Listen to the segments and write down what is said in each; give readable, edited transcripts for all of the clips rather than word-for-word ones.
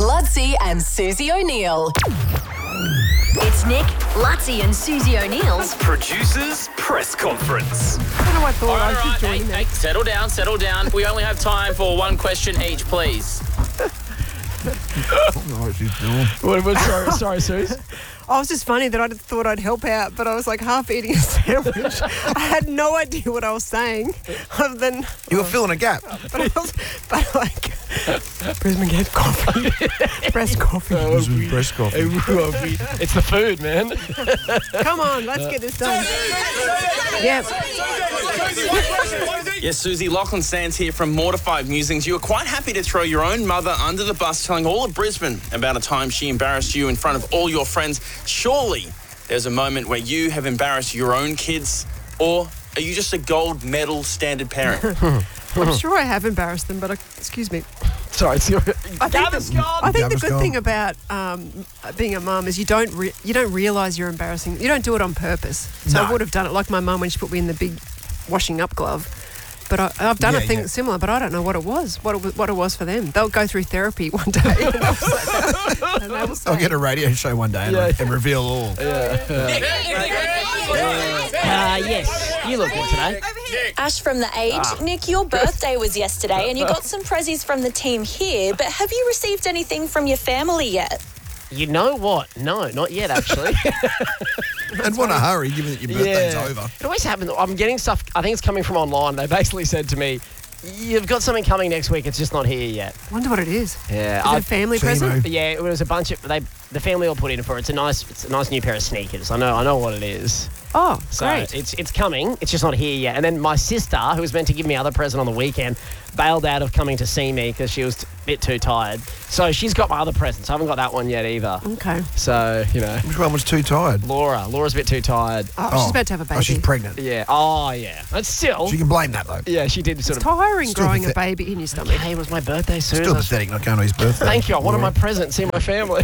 Lutzi and Susie O'Neill. It's Nick, Lutzi and Susie O'Neill's Producers Press Conference. I don't know, I thought I should join them. Settle down. We only have time for one question each, please. I don't know what she's doing. Sorry, Suze. Oh, it was just funny that I thought I'd help out, but I was like half eating a sandwich. I had no idea what I was saying, other than You were filling a gap. but like Brisbane gave coffee, breast coffee. Breast coffee. It's the food, man. Come on, let's get this done. Yeah. Yes, Susie, Lachlan Sands here from Mortified Musings. You were quite happy to throw your own mother under the bus, telling all of Brisbane about a time she embarrassed you in front of all your friends. Surely there's a moment where you have embarrassed your own kids, or are you just a gold medal standard parent? I'm sure I have embarrassed them, but excuse me. Sorry, it's your... I think the good thing about being a mum is you don't realise you're embarrassing. You don't do it on purpose. So I would have done it like my mum when she put me in the big washing up glove. But I've done a thing similar, but I don't know what it was. What it was for them. They'll go through therapy one day. And they will say, I'll get a radio show one day and reveal all. Yes, you look good today. Ash from The Age. Nick, your birthday was yesterday and you got some prezzies from the team here, but have you received anything from your family yet? You know what? No, not yet, actually. And what a hurry, given that your birthday's over. It always happens. I'm getting stuff, I think it's coming from online. They basically said to me, you've got something coming next week, it's just not here yet. I wonder what it is. Yeah. Is it a family present? Yeah, it was a bunch of, the family all put in for it. It's a nice new pair of sneakers. I know what it is. Oh, so great. It's coming. It's just not here yet. And then my sister, who was meant to give me other present on the weekend, bailed out of coming to see me because she was a bit too tired. So she's got my other presents. I haven't got that one yet either. Okay. So, Which one was too tired? Laura's a bit too tired. Oh, she's about to have a baby. Oh, she's pregnant. Yeah. Oh, yeah. But still. She can blame that, though. Yeah, she did sort It's of. tiring growing a baby in your stomach. Hey, it was my birthday soon. Still pathetic not going to his birthday. Thank you. I wanted my present, see my family.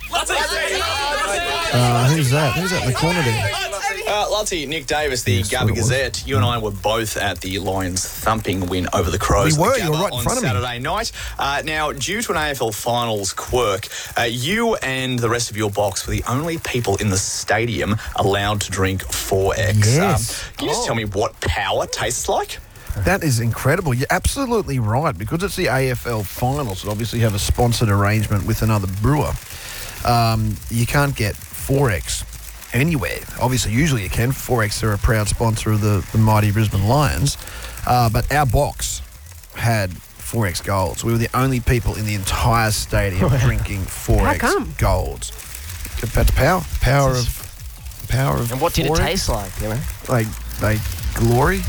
Who's that? Who's that in the corner there? Lutzi, Nick Davis, the Gabba Gazette. You and I were both at the Lions' thumping win over the Crows. We were, you were right in front of me. On Saturday night. Now, due to an AFL Finals quirk, you and the rest of your box were the only people in the stadium allowed to drink 4X. Yes. Can you just tell me what power tastes like? That is incredible. You're absolutely right. Because it's the AFL Finals, it obviously have a sponsored arrangement with another brewer. You can't get 4X anywhere. Obviously, usually you can. 4X are a proud sponsor of the mighty Brisbane Lions. But our box had 4X Golds. We were the only people in the entire stadium drinking 4X Golds. That's power of. And what did 4X? it taste like? Like glory.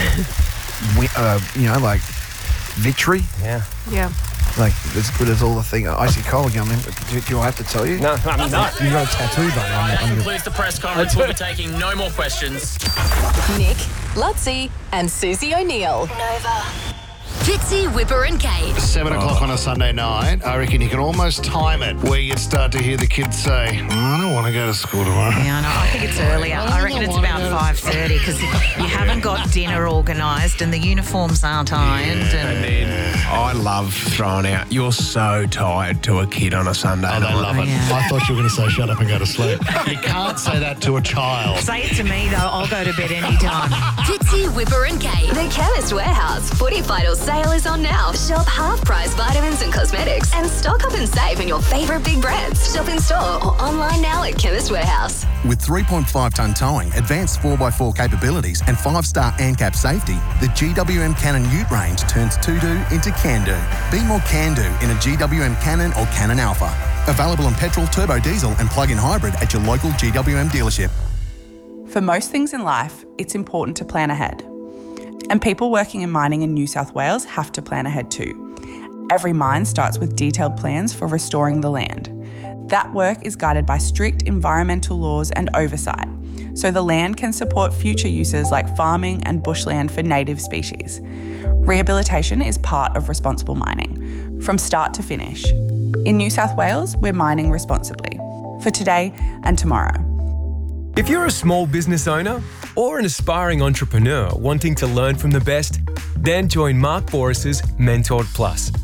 Like victory. Yeah. Yeah. Like as good as all the thing. Icy cold. I mean, do I have to tell you? No, I mean, no. You got a tattoo, That buddy. concludes the press conference. We'll be taking no more questions. Nick, Lutzi and Susie O'Neill. Nova. Fitzy, Whipper and Kate. 7 o'clock on a Sunday night, I reckon you can almost time it where you start to hear the kids say, I don't want to go to school tomorrow. Yeah, I know. I think it's earlier. I reckon it's about 5:30 because you haven't got dinner organised and the uniforms aren't ironed. And then I love throwing out, you're so tired to a kid on a Sunday night. They love it. Yeah. I thought you were going to say shut up and go to sleep. You can't say that to a child. Say it to me, though. I'll go to bed any time. Fitzy, Whipper and Kate. The Chemist Warehouse Footy Vital sale is on now. Shop half-price vitamins and cosmetics and stock up and save in your favourite big brands. Shop in store or online now at Chemist Warehouse. With 3.5-tonne towing, advanced 4x4 capabilities and 5-star ANCAP safety, the GWM Cannon Ute range turns to-do into can-do. Be more can-do in a GWM Cannon or Cannon Alpha. Available on petrol, turbo diesel and plug-in hybrid at your local GWM dealership. For most things in life, it's important to plan ahead. And people working in mining in New South Wales have to plan ahead too. Every mine starts with detailed plans for restoring the land. That work is guided by strict environmental laws and oversight, so the land can support future uses like farming and bushland for native species. Rehabilitation is part of responsible mining, from start to finish. In New South Wales, we're mining responsibly, for today and tomorrow. If you're a small business owner or an aspiring entrepreneur wanting to learn from the best, then join Mark Boris's Mentored Plus.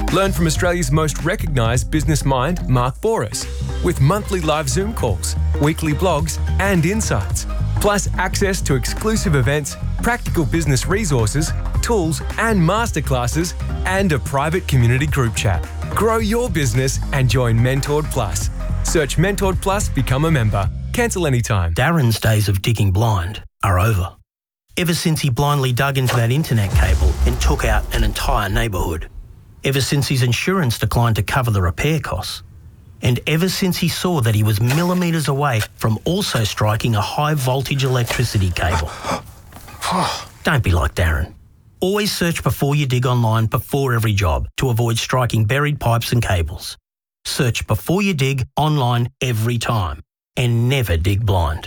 Learn from Australia's most recognised business mind, Mark Boris, with monthly live Zoom calls, weekly blogs and insights, plus access to exclusive events, practical business resources, tools and masterclasses, and a private community group chat. Grow your business and join Mentored Plus. Search Mentored Plus, become a member. Cancel anytime. Darren's days of digging blind are over. Ever since he blindly dug into that internet cable and took out an entire neighbourhood. Ever since his insurance declined to cover the repair costs. And ever since he saw that he was millimetres away from also striking a high voltage electricity cable. Don't be like Darren. Always search before you dig online before every job to avoid striking buried pipes and cables. Search before you dig online every time and never dig blind.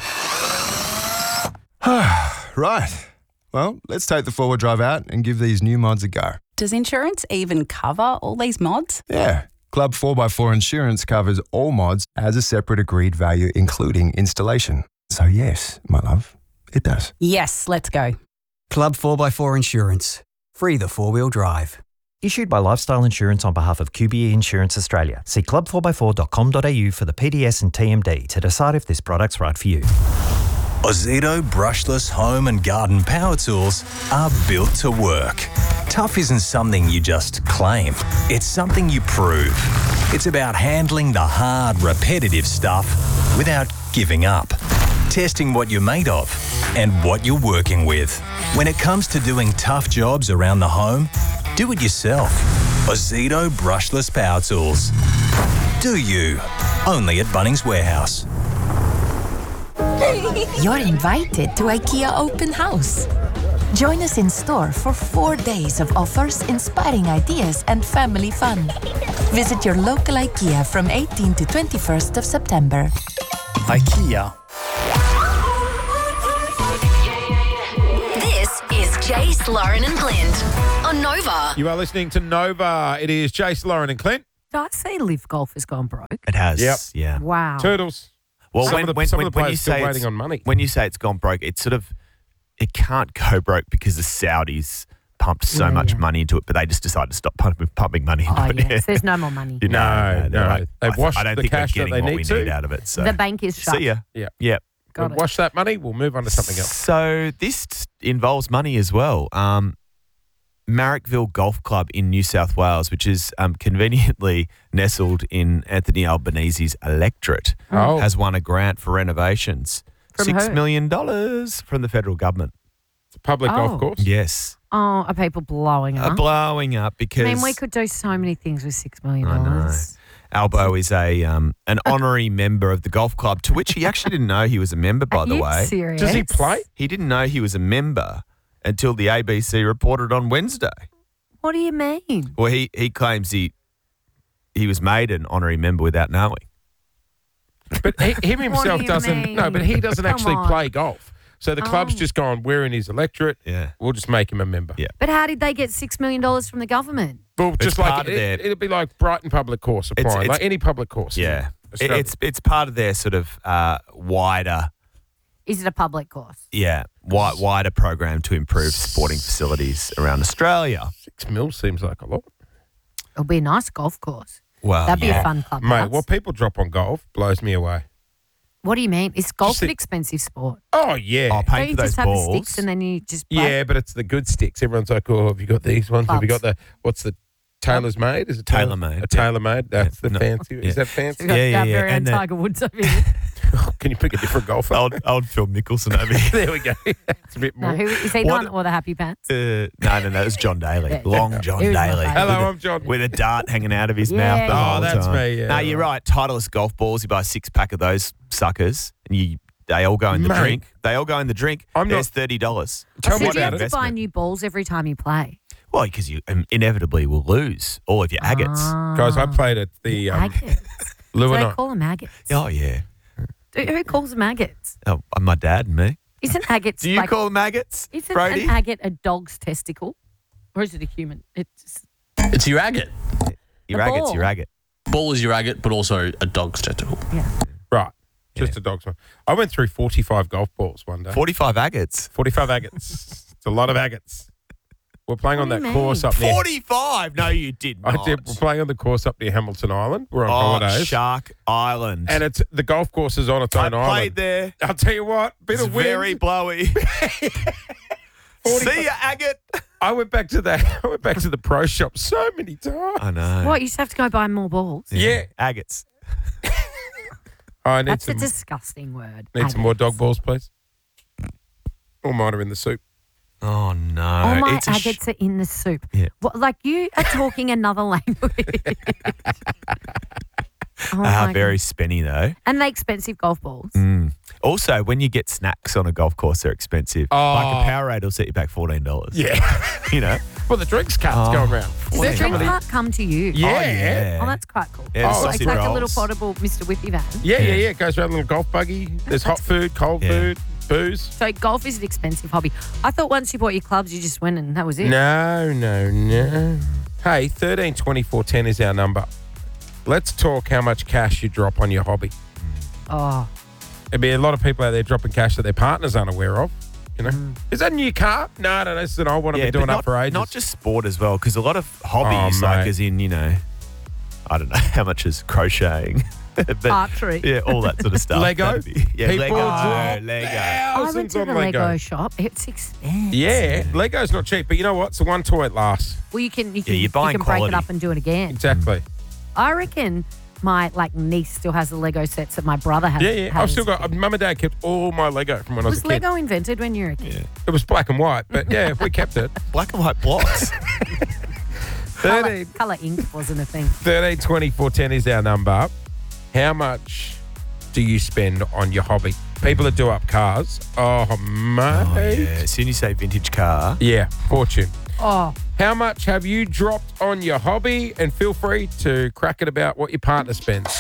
Right. Well, let's take the four-wheel drive out and give these new mods a go. Does insurance even cover all these mods? Yeah. Club 4x4 Insurance covers all mods as a separate agreed value, including installation. So yes, my love, it does. Yes, let's go. Club 4x4 Insurance. Free the four-wheel drive. Issued by Lifestyle Insurance on behalf of QBE Insurance Australia. See club4x4.com.au for the PDS and TMD to decide if this product's right for you. Ozito brushless home and garden power tools are built to work. Tough isn't something you just claim. It's something you prove. It's about handling the hard, repetitive stuff without giving up. Testing what you're made of and what you're working with. When it comes to doing tough jobs around the home, do it yourself. Ozito brushless power tools. Do you? Only at Bunnings Warehouse. You're invited to IKEA Open House. Join us in store for 4 days of offers, inspiring ideas and family fun. Visit your local IKEA from 18 to 21st of September. IKEA. This is Jace, Lauren and Clint on Nova. You are listening to Nova. It is Jace, Lauren and Clint. Did I say Live Golf has gone broke? It has. Yep. Yeah. Wow. Turtles. Well, some of the players you still say waiting on money. When you say it's gone broke, it can't go broke because the Saudis pumped so much money into it, but they just decided to stop pumping money into it. Yes, there's no more money. No. Like, They've washed I don't the think cash we're that getting they what need we to. need out of it. So. The bank is shut. See ya. Yeah. Yep. We'll wash that money. We'll move on to something else. So this involves money as well. Marrickville Golf Club in New South Wales, which is conveniently nestled in Anthony Albanese's electorate, has won a grant for renovations. From $6 who? million from the federal government. It's a public golf course? Yes. Oh, are people blowing up? Blowing up because... I mean, we could do so many things with $6 million. I know. Albo is an honorary member of the golf club, to which he actually didn't know he was a member, by the way. Serious? Does he play? He didn't know he was a member until the ABC reported on Wednesday. What do you mean? Well, he claims he was made an honorary member without knowing. But him himself do you doesn't. mean? No, but he doesn't Come actually on. play golf. So the club's just gone, we're in his electorate. Yeah. We'll just make him a member. Yeah. But how did they get $6 million from the government? Well, It's just like part of their- it'll be like Brighton Public Course applying, like any public course. Yeah. Australia. It's part of their sort of wider Is it a public course? wider program to improve sporting facilities around Australia. $6 million seems like a lot. It'll be a nice golf course. Well, That'd be a fun club. Mate, what people drop on golf blows me away. What do you mean? Is golf Just an the- expensive sport? Oh, yeah. I'll Don't pay you for those just have the balls. sticks and then you just play? Yeah, but it's the good sticks. Everyone's like, oh, have you got these ones? Have you got Clubs. what's the Taylor's Made? Is it Tailor-made, A Tailor-Made? That's the fancy. Yeah. Is that fancy? We've got our very own And Tiger Woods over here. Can you pick a different golfer? Old Phil Mickelson over here. There we go. It's a bit more. No, who is he the one or the happy pants? No, it's John Daly. Yeah. Long John He was my Daly. favourite. Hello, I'm John. With a dart hanging out of his Yeah, mouth the yeah. whole Oh, that's time. me, yeah. No, you're right. Titleist golf balls. You buy a 6-pack of those suckers, and they all go in the Mate. drink. They all go in the drink. There's $30. Tell So me do you about have to it. buy new balls every time you play? Well, because you inevitably will lose all of your agates. Guys, I played at the Agates. So they Lewin. call them agates. Oh, yeah. Who calls them agates? Oh, my dad and me. Isn't agates Do you like, call them agates, isn't Brody? an agate a dog's testicle? Or is it a human? It's It's your agate. Your A agate's ball. your agate. Ball is your agate, but also a dog's testicle. Right. Just a dog's one. I went through 45 golf balls one day. 45 agates. 45 agates. It's a lot of agates. We're playing on What do that you course mean? up near. 45? No, you did not. I did. We're playing on the course up near Hamilton Island. We're on holidays. Shark Island. And it's the golf course is on its own island. played there. I'll tell you what, bit It's of wind. very blowy. See ya, Agate. I went back to the pro shop so many times. I know. What, you just have to go buy more balls? Yeah. Agates. I need That's some, a disgusting word. need some more dog balls, please. All mine are in the soup. Oh, no. All my It's a agates are in the soup. Yeah. What, like you are talking another language. Oh my very God. spenny, though. And they expensive golf balls. Mm. Also, when you get snacks on a golf course, they're expensive. Oh. Like a Powerade will set you back $14. Yeah. You know? Well, the drinks cart's going around. Does the drink cart come to you? Yeah. Oh, yeah. Oh, that's quite cool. Yeah, the It's sausage like a little rolls. portable Mr. Whippy van. Yeah. It goes around a little golf buggy. There's hot food, cold food, booze. So golf is an expensive hobby. I thought once you bought your clubs, you just went and that was it. No. Hey, 13 24 10 is our number. Let's talk how much cash you drop on your hobby. Oh. There'd be a lot of people out there dropping cash that their partners aren't aware of. You know, is that a new car? No, this is an old one. I've been doing but that for ages. Not just sport as well, because a lot of hobbies, Oh, like mate. as in, you know, I don't know how much is crocheting. But, Archery. Yeah, all that sort of stuff. Lego? That'd be- Yeah, People Lego. drop Lego. I went thousands to on the Lego shop. It's expensive. Yeah, Lego's not cheap, but you know what? It's the one toy it lasts. Well, you can you're you buying can break quality. it up and do it again. Exactly. I reckon my niece still has the Lego sets that my brother has. Yeah. I've has. still got. Mum and Dad kept all my Lego from when I was Was a kid. Lego invented when you were a kid? It was black and white, but yeah, we kept it. Black and white blocks. 'Colour ink wasn't a thing. 13 24 10 is our number. How much do you spend on your hobby? People that do up cars. Oh, mate. Oh, yeah. As soon as you say vintage car. Yeah, fortune. Oh. How much have you dropped on your hobby? And feel free to crack it about what your partner spends.